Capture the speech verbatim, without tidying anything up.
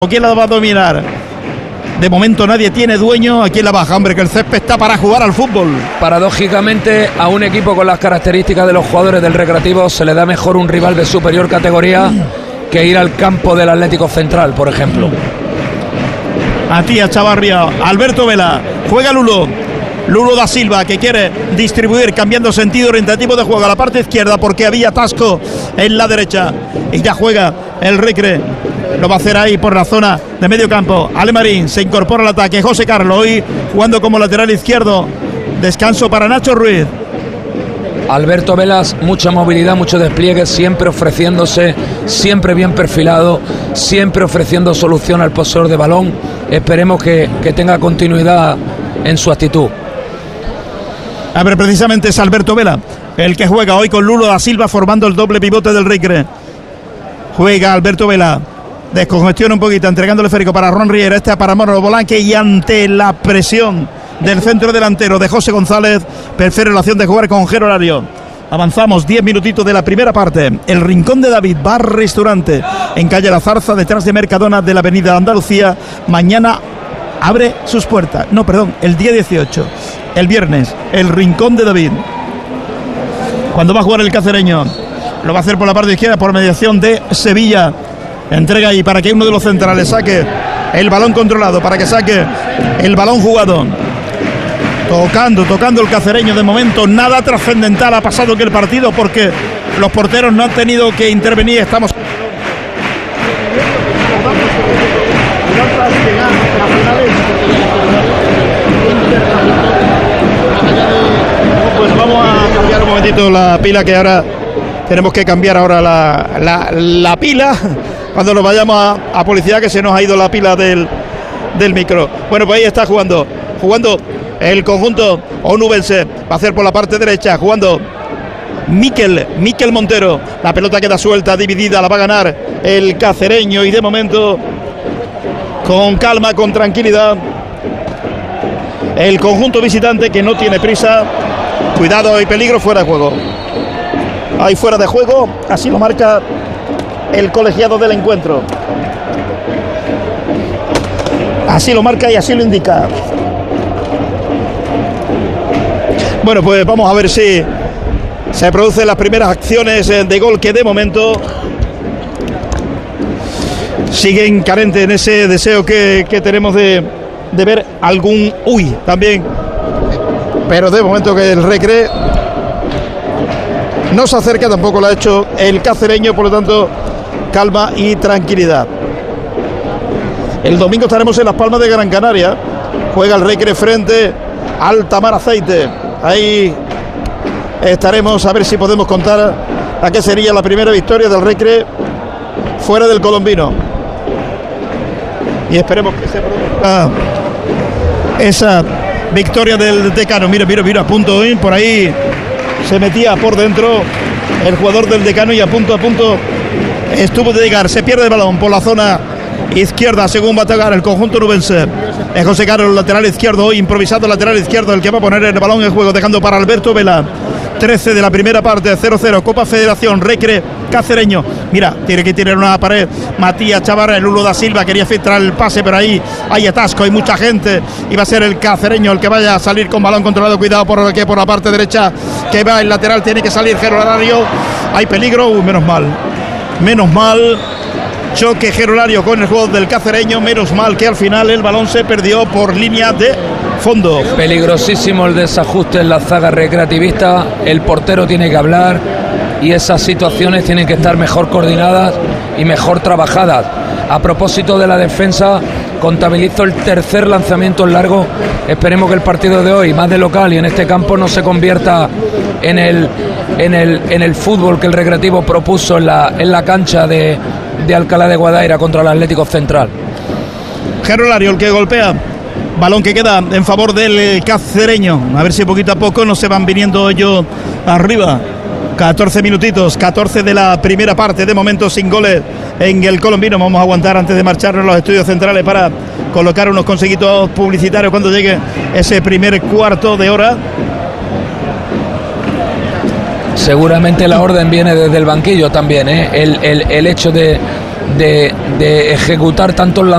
¿Quién la va a dominar? De momento nadie tiene dueño. ¿A quién la baja? Hombre, que el césped está para jugar al fútbol. Paradójicamente, a un equipo con las características de los jugadores del Recreativo se le da mejor un rival de superior categoría que ir al campo del Atlético Central, por ejemplo. Matías Chavarria, Alberto Vela, juega Lulo. Lulo da Silva, que quiere distribuir, cambiando sentido orientativo de juego a la parte izquierda porque había atasco en la derecha. Y ya juega el Recre. Lo va a hacer ahí por la zona de medio campo. Ale Marín se incorpora al ataque. José Carlos hoy jugando como lateral izquierdo. Descanso para Nacho Ruiz. Alberto Velas, mucha movilidad, mucho despliegue, siempre ofreciéndose, siempre bien perfilado, siempre ofreciendo solución al poseedor de balón. Esperemos que, que tenga continuidad en su actitud. A ver, precisamente es Alberto Vela el que juega hoy con Lulo da Silva formando el doble pivote del Recre. Juega Alberto Vela. Descongestiona un poquito, entregándole esférico para Ron Riera, este para Manolo Bolanque, y ante la presión del centro delantero de José González, prefiere la opción de jugar con Jero Horario. Avanzamos diez minutitos de la primera parte. El Rincón de David, bar restaurante en calle La Zarza, detrás de Mercadona de la avenida Andalucía. Mañana abre sus puertas. No, perdón, el día dieciocho, el viernes, el Rincón de David. Cuando va a jugar el cacereño, lo va a hacer por la parte izquierda por mediación de Sevilla. Entrega ahí para que uno de los centrales saque el balón controlado, para que saque el balón jugado. Tocando, tocando el cacereño. De momento nada trascendental ha pasado que el partido, porque los porteros no han tenido que intervenir. Estamos... Pues vamos a cambiar un momentito la pila, que ahora tenemos que cambiar ahora la, la, la pila. Cuando nos vayamos a, a publicidad, que se nos ha ido la pila del, del micro. Bueno, pues ahí está jugando. Jugando el conjunto onubense. Va a hacer por la parte derecha. Jugando Miquel, Miquel Montero. La pelota queda suelta, dividida. La va a ganar el cacereño. Y de momento, con calma, con tranquilidad, el conjunto visitante, que no tiene prisa. Cuidado y peligro, fuera de juego. Ahí fuera de juego. Así lo marca el colegiado del encuentro. Así lo marca y así lo indica. Bueno, pues vamos a ver si se producen las primeras acciones de gol, que de momento siguen carentes en ese deseo que, que tenemos de, de ver algún uy también. Pero de momento que el Recre no se acerca, tampoco lo ha hecho el cacereño, por lo tanto, calma y tranquilidad. El domingo estaremos en Las Palmas de Gran Canaria. Juega el Recre frente al Tamar Aceite. Ahí estaremos a ver si podemos contar a qué sería la primera victoria del Recre fuera del Colombino. Y esperemos que se produzca esa victoria del Decano. Mira, mira, mira, a punto, ¿eh? Por ahí se metía por dentro el jugador del Decano y a punto, a punto estuvo de llegar. Se pierde el balón por la zona izquierda, según va a atacar el conjunto nubense. Es José Carlos, lateral izquierdo, hoy improvisado lateral izquierdo, el que va a poner el balón en juego, dejando para Alberto Vela. trece de la primera parte, cero cero, Copa Federación, Recre Cacereño. Mira, tiene que tirar una pared Matías Chavarra, el Lulo da Silva quería filtrar el pase, pero ahí hay atasco, hay mucha gente, y va a ser el Cacereño el que vaya a salir con balón controlado. Cuidado por que por la parte derecha, que va el lateral, tiene que salir Jero Horario. Hay peligro, uy, menos mal, menos mal. Choque Jero Horario con el juego del cacereño. Menos mal que al final el balón se perdió por línea de fondo. Peligrosísimo el desajuste en la zaga recreativista. El portero tiene que hablar y esas situaciones tienen que estar mejor coordinadas y mejor trabajadas. A propósito de la defensa, contabilizo el tercer lanzamiento en largo. Esperemos que el partido de hoy, más de local y en este campo, no se convierta en el, en el, en el fútbol que el Recreativo propuso en la, en la cancha de, de Alcalá de Guadaira contra el Atlético Central. Jero Horario el que golpea. Balón que queda en favor del cacereño. A ver si poquito a poco no se van viniendo ellos arriba. catorce minutitos, catorce de la primera parte, de momento sin goles en el colombino. Vamos a aguantar antes de marcharnos los estudios centrales para colocar unos conseguitos publicitarios cuando llegue ese primer cuarto de hora. Seguramente la orden viene desde el banquillo también, ¿eh? el, el, el hecho de, de, de ejecutar tantos lanzamientos